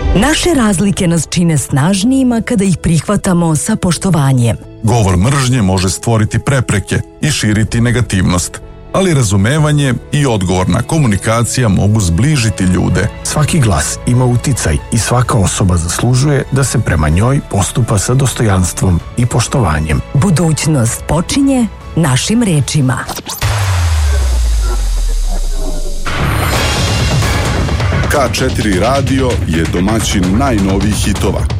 Naše razlike nas čine snažnijima kada ih prihvatamo sa poštovanjem. Govor mržnje može stvoriti prepreke i širiti negativnost, ali razumevanje i odgovorna komunikacija mogu zbližiti ljude. Svaki glas ima uticaj i svaka osoba zaslužuje da se prema njoj postupa sa dostojanstvom i poštovanjem. Budućnost počinje našim rečima. K4 radio je domaćin najnovijih hitova.